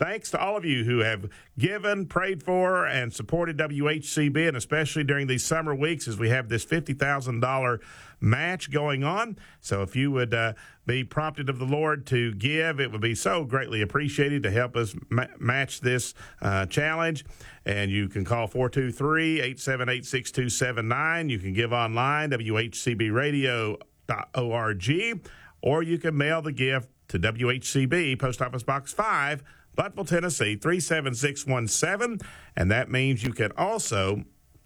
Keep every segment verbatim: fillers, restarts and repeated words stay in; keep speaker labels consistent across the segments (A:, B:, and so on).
A: thanks to all of you who have given, prayed for, and supported W H C B, and especially during these summer weeks as we have this fifty thousand dollars match going on. So if you would uh, be prompted of the Lord to give, it would be so greatly appreciated to help us ma- match this uh, challenge. And you can call four two three, eight seven eight, six two seven nine. You can give online, W H C B radio dot org, or you can mail the gift to W H C B, Post Office Box five, Buttville, Tennessee, three seven six one seven. And that means you can also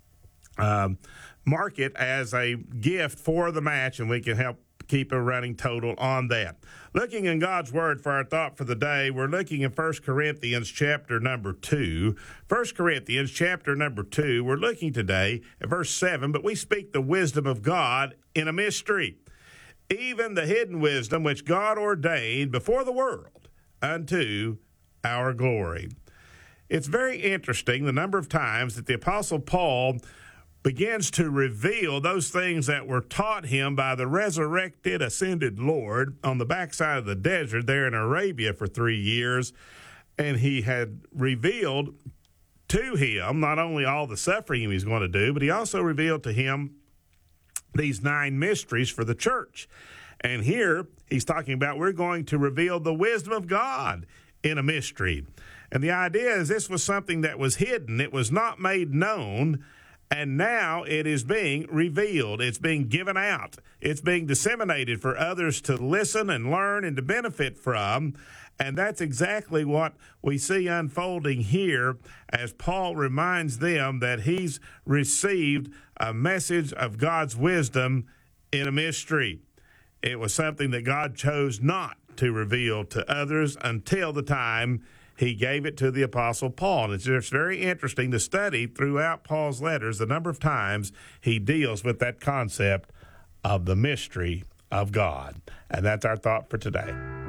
A: um, mark it as a gift for the match, and we can help keep a running total on that. Looking in God's Word for our thought for the day, we're looking in First Corinthians chapter number two. First Corinthians chapter number two, we're looking today at verse seven, but we speak the wisdom of God in a mystery, even the hidden wisdom which God ordained before the world unto our glory. It's very interesting the number of times that the Apostle Paul begins to reveal those things that were taught him by the resurrected, ascended Lord on the backside of the desert there in Arabia for three years. And he had revealed to him not only all the suffering he was going to do, but he also revealed to him these nine mysteries for the church. And here he's talking about we're going to reveal the wisdom of God in a mystery. And the idea is this was something that was hidden. It was not made known, and now it is being revealed. It's being given out. It's being disseminated for others to listen and learn and to benefit from. And that's exactly what we see unfolding here as Paul reminds them that he's received a message of God's wisdom in a mystery. It was something that God chose not to reveal to others until the time he gave it to the Apostle Paul. And it's just very interesting to study throughout Paul's letters the number of times he deals with that concept of the mystery of God. And that's our thought for today.